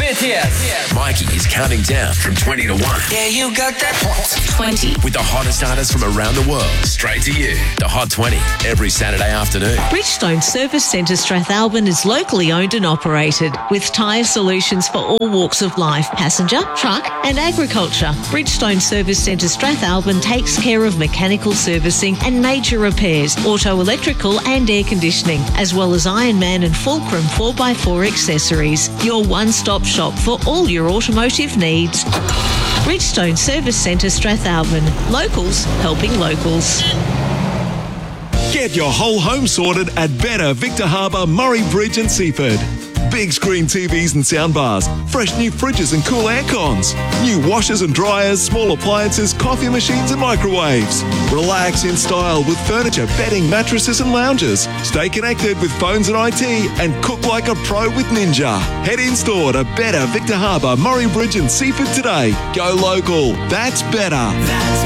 BTS. Mikey is counting down from 20 to 1. Yeah, you got that hot 20. With the hottest artists from around the world, straight to you. The Hot 20, every Saturday afternoon. Bridgestone Service Centre Strathalbyn is locally owned and operated with tyre solutions for all walks of life, passenger, truck and agriculture. Bridgestone Service Centre Strathalbyn takes care of mechanical servicing and major repairs, auto electrical and air conditioning, as well as Ironman and Fulcrum 4x4 accessories. Your one-stop shop for all your automotive needs. Bridgestone Service Centre Strathalbyn. Locals helping locals. Get your whole home sorted at Better Victor Harbour, Murray Bridge and Seaford. Big screen TVs and soundbars, fresh new fridges and cool air cons, new washers and dryers, small appliances, coffee machines and microwaves. Relax in style with furniture, bedding, mattresses and lounges. Stay connected with phones and IT and cook like a pro with Ninja. Head in store to Better Victor Harbour, Murray Bridge and Seaford today. Go local. That's better. That's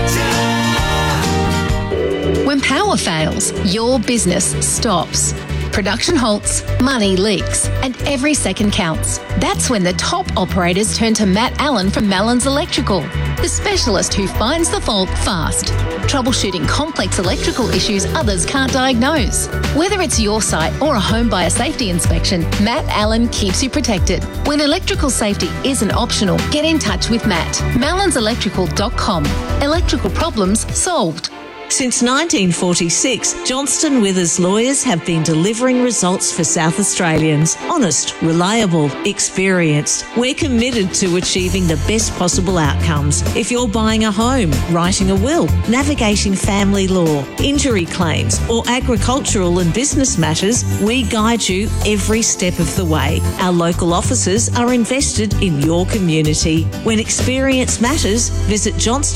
better. When power fails, your business stops. Production halts, money leaks, and every second counts. That's when the top operators turn to Matt Allen from Mallon's Electrical, the specialist who finds the fault fast, troubleshooting complex electrical issues others can't diagnose. Whether it's your site or a home buyer safety inspection, Matt Allen keeps you protected. When electrical safety isn't optional, get in touch with Matt. MallonsElectrical.com. Electrical problems solved. Since 1946, Johnston Withers lawyers have been delivering results for South Australians. Honest, reliable, experienced. We're committed to achieving the best possible outcomes. If you're buying a home, writing a will, navigating family law, injury claims, or agricultural and business matters, we guide you every step of the way. Our local offices are invested in your community. When experience matters, visit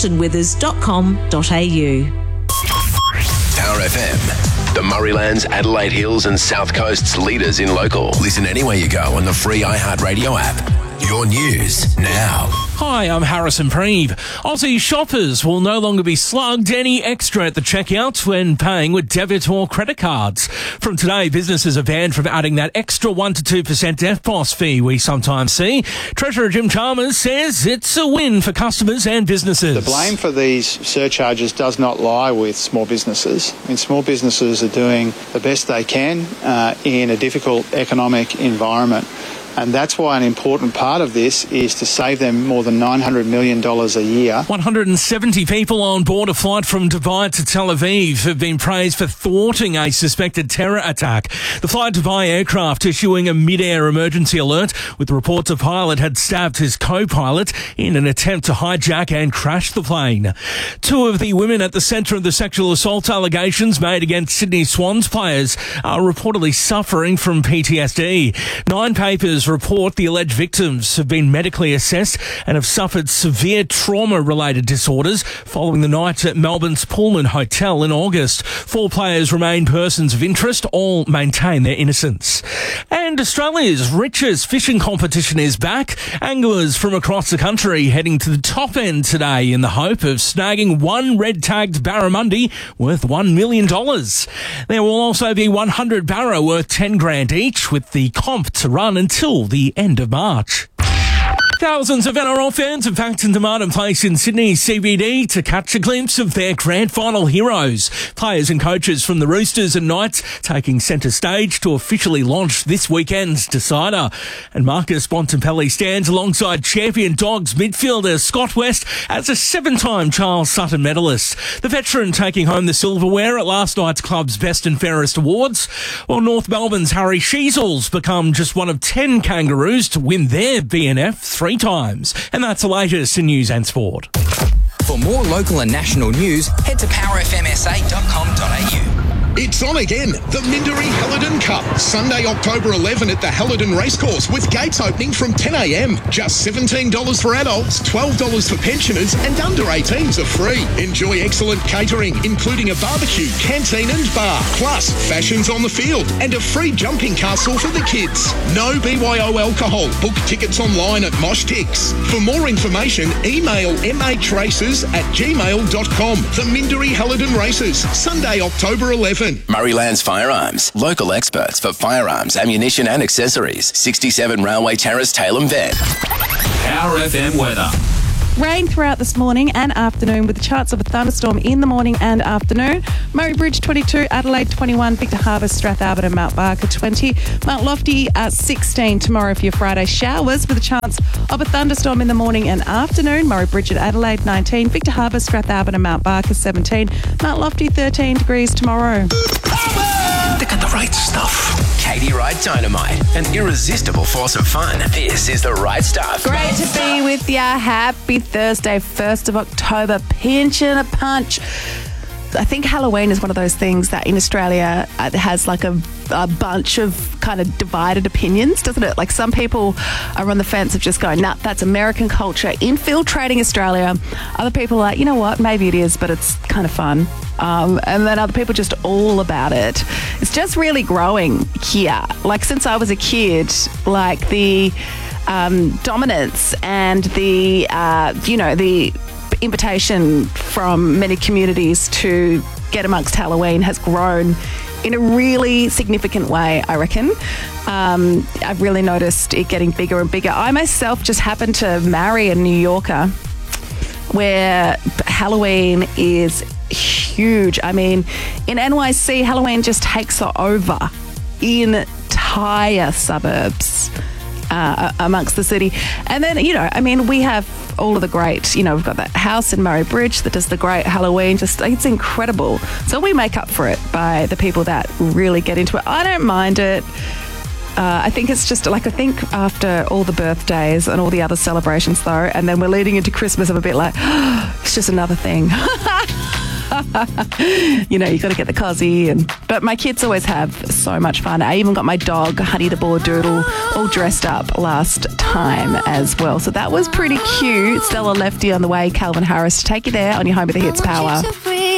johnstonwithers.com.au. Power FM, the Murraylands, Adelaide Hills and South Coast's leaders in local. Listen anywhere you go on the free iHeartRadio app. Your news now. Hi, I'm Harrison Preeve. Aussie shoppers will no longer be slugged any extra at the checkout when paying with debit or credit cards. From today, businesses are banned from adding that extra 1 to 2% EFTPOS fee we sometimes see. Treasurer Jim Chalmers says it's a win for customers and businesses. The blame for these surcharges does not lie with small businesses. I mean, small businesses are doing the best they can in a difficult economic environment. And that's why an important part of this is to save them more than $900 million a year. 170 people on board a flight from Dubai to Tel Aviv have been praised for thwarting a suspected terror attack. The Fly Dubai aircraft issuing a mid-air emergency alert with reports a pilot had stabbed his co-pilot in an attempt to hijack and crash the plane. 2 of the women at the centre of the sexual assault allegations made against Sydney Swans players are reportedly suffering from PTSD. 9 papers report the alleged victims have been medically assessed and have suffered severe trauma-related disorders following the night at Melbourne's Pullman Hotel in August. 4 players remain persons of interest. All maintain their innocence. And Australia's richest fishing competition is back. Anglers from across the country heading to the top end today in the hope of snagging 1 red-tagged barramundi worth $1 million. There will also be 100 barra worth 10 grand each, with the comp to run until the end of March. Thousands of NRL fans have packed into Martin Place in Sydney CBD to catch a glimpse of their grand final heroes. Players and coaches from the Roosters and Knights taking centre stage to officially launch this weekend's decider. And Marcus Bontempelli stands alongside champion Dogs midfielder Scott West as a 7-time Charles Sutton medalist. The veteran taking home the silverware at last night's club's Best and Fairest Awards, while North Melbourne's Harry Sheasels become just one of 10 Kangaroos to win their BNF 3 times. And that's the latest in news and sport. For more local and national news, head to powerfmsa.com.au. It's on again, the Minderey Helidon Cup, Sunday, October 11 at the Helidon Racecourse, with gates opening from 10 a.m. Just $17 for adults, $12 for pensioners, and under 18s are free. Enjoy excellent catering, including a barbecue, canteen and bar, plus fashions on the field, and a free jumping castle for the kids. No BYO alcohol. Book tickets online at Moshtix. For more information, email mhraces@gmail.com. The Minderey Helidon Races, Sunday, October 11. Griffin. Murraylands Firearms, local experts for firearms, ammunition and accessories. 67 Railway Terrace, Tailem Vet. Power FM weather. Rain throughout this morning and afternoon with a chance of a thunderstorm in the morning and afternoon. Murray Bridge 22, Adelaide 21, Victor Harbour, Strathalbyn and Mount Barker 20. Mount Lofty 16 tomorrow for your Friday. Showers with a chance of a thunderstorm in the morning and afternoon. Murray Bridge at Adelaide 19, Victor Harbour, Strathalbyn and Mount Barker 17. Mount Lofty 13 degrees tomorrow. They got the right stuff. Katie Wright Dynamite, an irresistible force of fun. This is the right stuff. Great to be with you. Happy Thursday, 1st of October. Pinch and a punch. I think Halloween is one of those things that in Australia has like a bunch of kind of divided opinions, doesn't it? Like some people are on the fence of just going, nah, that's American culture infiltrating Australia. Other people are like, you know what, maybe it is, but it's kind of fun. And then other people just all about it. It's just really growing here. Like since I was a kid, like the dominance and the, the invitation from many communities to get amongst Halloween has grown in a really significant way, I reckon. I've really noticed it getting bigger and bigger. I myself just happened to marry a New Yorker where Halloween is huge. I mean, in NYC, Halloween just takes over entire suburbs amongst the city. And then, we have all of the great, we've got that house in Murray Bridge that does the great Halloween. Just, it's incredible. So we make up for it by the people that really get into it. I don't mind it. I think it's just I think after all the birthdays and all the other celebrations though, and then we're leading into Christmas, I'm a bit like, it's just another thing. You got to get the cosy. But my kids always have so much fun. I even got my dog, Honey the Bordoodle, all dressed up last time as well. So that was pretty cute. Stella Lefty on the way, Calvin Harris to take you there on your Home of the Hits Power.